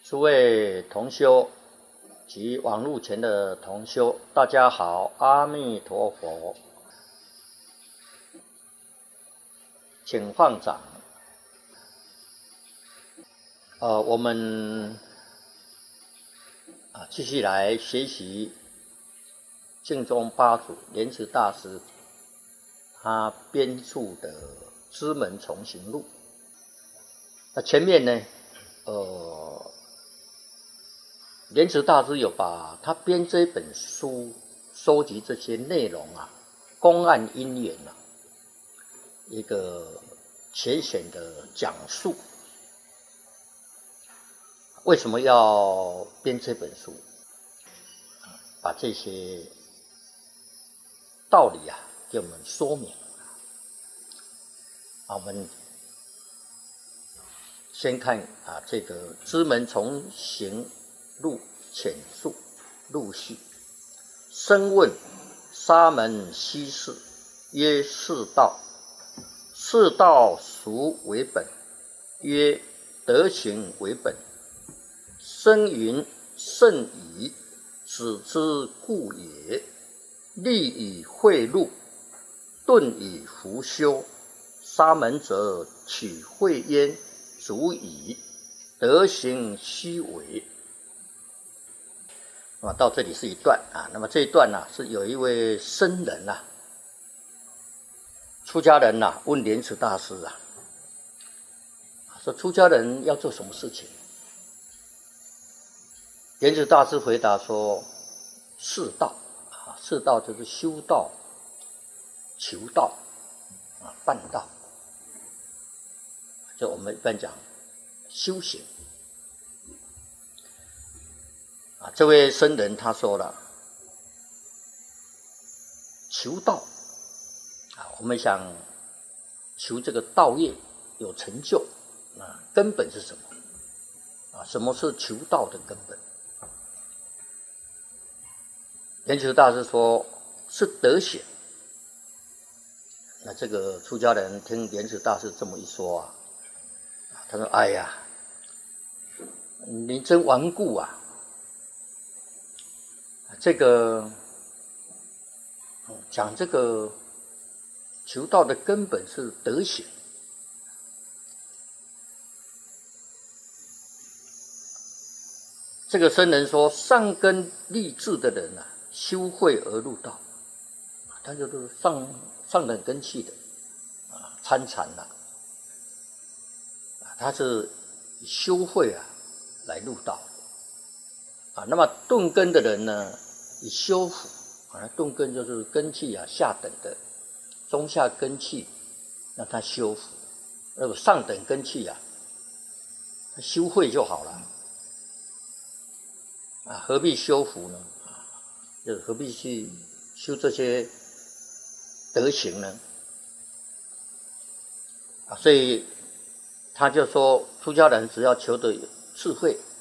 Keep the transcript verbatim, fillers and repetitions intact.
诸位同修及网络前的同修，大家好，阿弥陀佛，请放掌。呃，我们啊继续来学习净宗八祖莲池大师他编著的《知门重行录》。那前面呢，呃，莲池大师有把他编这本书收集这些内容啊，公案因缘啊，一个浅显的讲述。为什么要编这本书？把这些道理啊，给我们说明。啊，我们先看啊，这个《知门重行录》浅述录序。深问沙门西事，曰：是道。是道孰为本？曰：德行为本。生云：圣矣，子之故也。立以慧路，顿以伏修。沙门者，取慧焉，足矣。德行虚伪。啊，到这里是一段啊。那么这一段呢、啊，是有一位僧人呐、啊，出家人呐、啊，问莲池大师啊，说出家人要做什么事情？莲池大师回答说：是道啊，是道就是修道、求道啊、办道，就我们一般讲修行啊。这位僧人他说了，求道啊，我们想求这个道业有成就啊，根本是什么啊？什么是求道的根本？莲池大师说是德行。那这个出家人听莲池大师这么一说啊，他说：哎呀，你真顽固啊！这个讲这个求道的根本是德行。这个僧人说，上根立志的人啊，修慧而入道，他就是上上等根器的啊，参禅了啊，他是以修慧啊来入道啊。那么顿根的人呢，以修福啊，顿根就是根器啊下等的，中下根器让他修福，那么上等根器啊，修慧就好了啊，何必修福呢？就是何必去修这些德行呢？啊，所以他就说，出家人只要求得智慧